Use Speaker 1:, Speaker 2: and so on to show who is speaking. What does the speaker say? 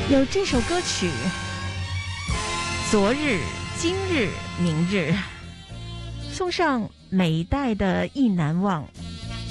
Speaker 1: 有这首歌曲，昨日、今日、明日，送上每一代的意难忘。